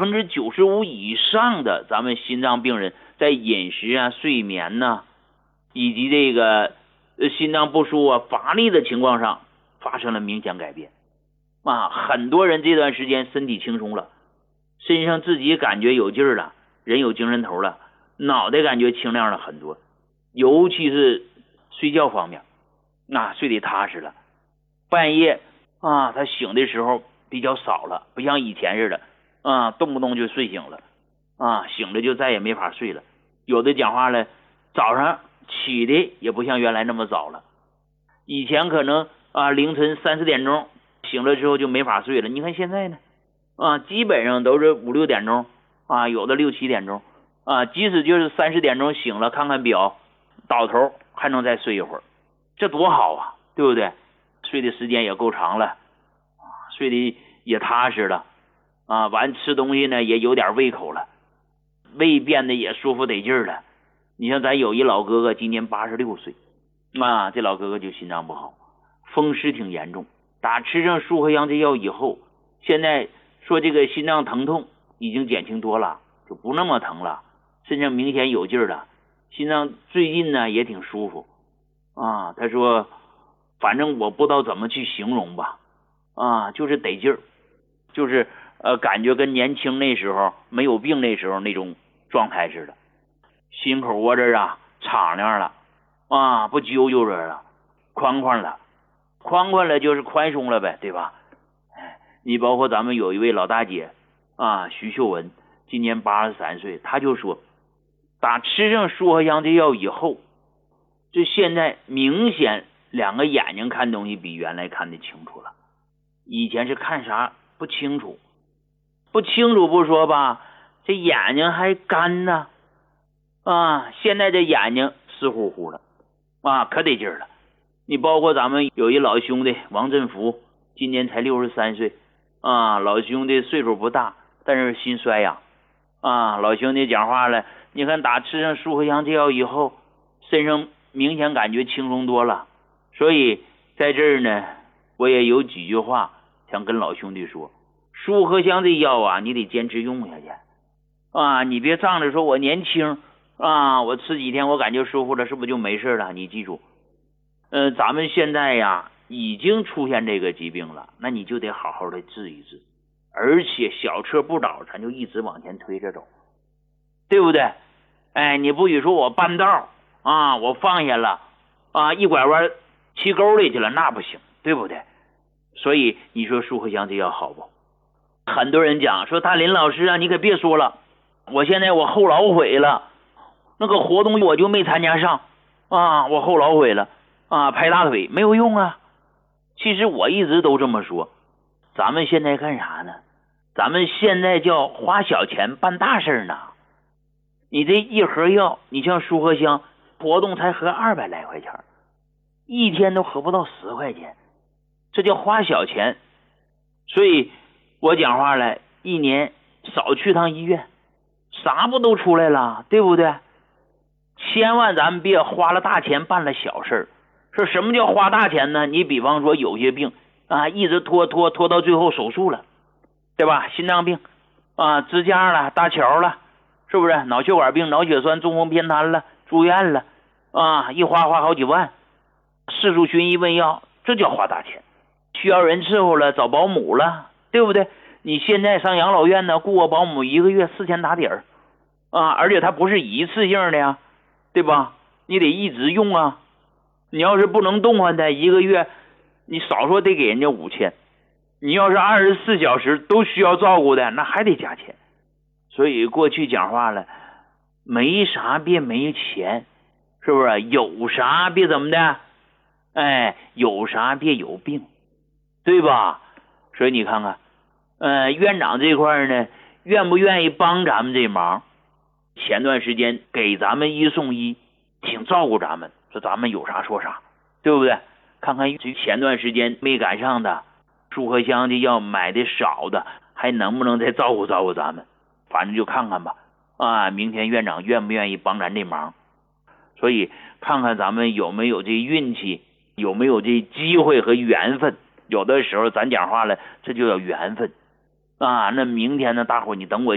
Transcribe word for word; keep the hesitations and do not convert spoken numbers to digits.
分之九十五以上的咱们心脏病人在饮食啊、睡眠呐、啊，以及这个呃心脏不舒服啊、乏力的情况上发生了明显改变啊。很多人这段时间身体轻松了，身上自己感觉有劲儿了，人有精神头了，脑袋感觉清亮了很多，尤其是睡觉方面，那、啊、睡得踏实了，半夜啊他醒的时候比较少了，不像以前似的啊动不动就睡醒了啊，醒了就再也没法睡了。有的讲话了，早上起的也不像原来那么早了，以前可能啊凌晨三四点钟醒了之后就没法睡了，你看现在呢啊基本上都是五六点钟啊，有的六七点钟啊，即使就是三四点钟醒了，看看表倒头还能再睡一会儿，这多好啊，对不对？睡的时间也够长了，睡的也踏实了啊，完吃东西呢也有点胃口了，胃变得也舒服得劲儿了。你像咱有一老哥哥今年八十六岁啊，这老哥哥就心脏不好，风湿挺严重，打吃上舒和香这药以后，现在说这个心脏疼痛已经减轻多了，就不那么疼了，身上明显有劲儿了，心脏最近呢也挺舒服啊。他说反正我不知道怎么去形容吧啊，就是得劲儿，就是呃感觉跟年轻那时候没有病那时候那种状态似的，心口窝这啊敞亮了啊，不揪揪着了，宽宽了，宽宽了就是宽松了呗，对吧？哎，你包括咱们有一位老大姐啊，徐秀文，今年八十三岁，她就说打吃上舒和香这药以后，就现在明显两个眼睛看东西比原来看得清楚了，以前是看啥不清楚，不清楚不说吧，这眼睛还干呢啊，现在这眼睛湿乎乎了啊，可得劲儿了。你包括咱们有一老兄弟王振福，今年才六十三岁啊，老兄弟岁数不大，但是心衰呀啊，老兄弟讲话了，你看打吃上舒和香这药以后，身上明显感觉轻松多了。所以在这儿呢，我也有几句话想跟老兄弟说，舒和香这药啊，你得坚持用下去啊，你别仗着说我年轻啊，我吃几天我感觉舒服了，是不是就没事了？你记住，呃，咱们现在呀已经出现这个疾病了，那你就得好好的治一治，而且小车不倒，咱就一直往前推着走，对不对？哎，你不许说我半道啊，我放下了啊，一拐弯骑沟里去了，那不行，对不对？所以你说舒和香这药好不？很多人讲说大林老师啊，你可别说了，我现在我后老悔了，那个活动我就没参加上啊，我后老悔了啊，拍大腿没有用啊。其实我一直都这么说，咱们现在干啥呢？咱们现在叫花小钱办大事呢。你这一盒药，你像舒和香活动才合二百来块钱，一天都合不到十块钱，这叫花小钱。所以我讲话了，一年少去趟医院，啥不都出来了，对不对？千万咱们别花了大钱办了小事儿。说什么叫花大钱呢？你比方说有些病啊，一直拖拖拖到最后手术了，对吧？心脏病啊，支架了，搭桥了，是不是？脑血管病、脑血栓、中风偏瘫了，住院了啊，一花花好几万，四处寻医问药，这叫花大钱。需要人伺候了，找保姆了，对不对？你现在上养老院呢，雇个保姆一个月四千打底儿啊，而且它不是一次性的呀，对吧？你得一直用啊。你要是不能动换它，一个月你少说得给人家五千，你要是二十四小时都需要照顾的，那还得加钱。所以过去讲话了，没啥别没钱，是不是？有啥别怎么的，哎，有啥别有病，对吧？所以你看看呃，院长这块呢，愿不愿意帮咱们这忙？前段时间给咱们一送一，挺照顾咱们，说咱们有啥说啥，对不对？看看前段时间没赶上的舒和香的药买的少的，还能不能再照顾照顾咱们？反正就看看吧啊，明天院长愿不愿意帮咱这忙？所以看看咱们有没有这运气，有没有这机会和缘分。有的时候咱讲话了，这就叫缘分啊。那明天呢，大伙你等我